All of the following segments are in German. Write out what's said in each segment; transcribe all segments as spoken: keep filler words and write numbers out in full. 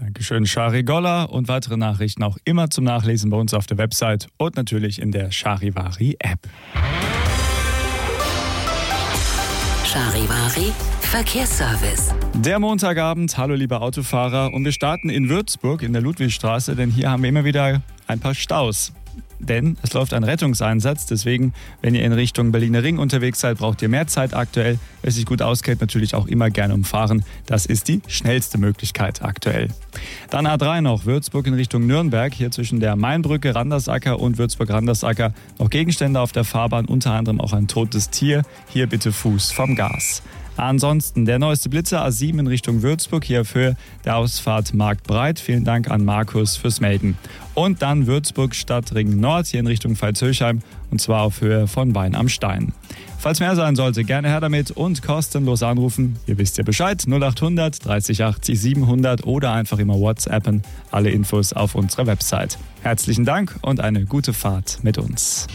Dankeschön, Shari Golla. Und weitere Nachrichten auch immer zum Nachlesen bei uns auf der Website und natürlich in der Charivari-App. Charivari Verkehrsservice. Der Montagabend, hallo liebe Autofahrer, und wir starten in Würzburg in der Ludwigstraße, denn hier haben wir immer wieder ein paar Staus. Denn es läuft ein Rettungseinsatz, deswegen, wenn ihr in Richtung Berliner Ring unterwegs seid, braucht ihr mehr Zeit aktuell. Wer sich gut auskennt, natürlich auch immer gerne umfahren. Das ist die schnellste Möglichkeit aktuell. Dann A drei noch, Würzburg in Richtung Nürnberg, hier zwischen der Mainbrücke, Randersacker und Würzburg-Randersacker. Noch Gegenstände auf der Fahrbahn, unter anderem auch ein totes Tier. Hier bitte Fuß vom Gas. Ansonsten der neueste Blitzer A sieben in Richtung Würzburg, hier auf Höhe der Ausfahrt Marktbreit. Vielen Dank an Markus fürs Melden. Und dann Würzburg Stadtring Nord, hier in Richtung Pfalz-Höchheim, und zwar auf Höhe von Wein am Stein. Falls mehr sein sollte, gerne her damit und kostenlos anrufen. Ihr wisst ja Bescheid, null acht hundert dreißig achtzig siebenhundert oder einfach immer WhatsAppen. Alle Infos auf unserer Website. Herzlichen Dank und eine gute Fahrt mit uns.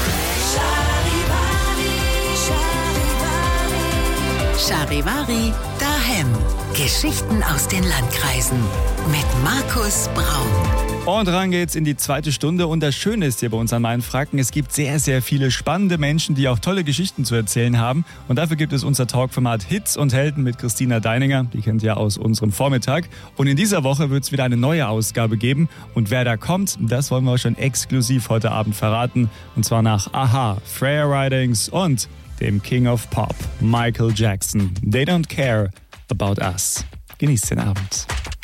Charivari daheim. Geschichten aus den Landkreisen mit Markus Braun. Und ran geht's in die zweite Stunde. Und das Schöne ist hier bei uns an meinen Franken, es gibt sehr, sehr viele spannende Menschen, die auch tolle Geschichten zu erzählen haben. Und dafür gibt es unser Talkformat Hits und Helden mit Christina Deininger. Die kennt ihr aus unserem Vormittag. Und in dieser Woche wird es wieder eine neue Ausgabe geben. Und wer da kommt, das wollen wir euch schon exklusiv heute Abend verraten. Und zwar nach Aha, Freya Ridings und dem King of Pop, Michael Jackson. They don't care about us. Genießt den Abend.